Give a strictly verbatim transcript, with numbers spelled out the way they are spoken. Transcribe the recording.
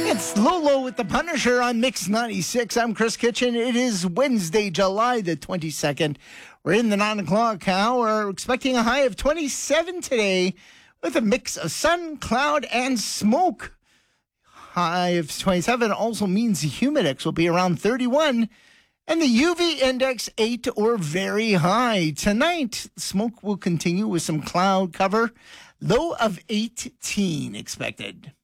It's Lolo with the Punisher on Mix ninety-six. I'm Chris Kitchen. It is Wednesday, July the twenty-second. We're in the nine o'clock hour, expecting a high of twenty-seven today with a mix of sun, cloud, and smoke. High of twenty-seven also means the humidex will be around thirty-one and the U V index eight or very high. Tonight, smoke will continue with some cloud cover. Low of eighteen expected.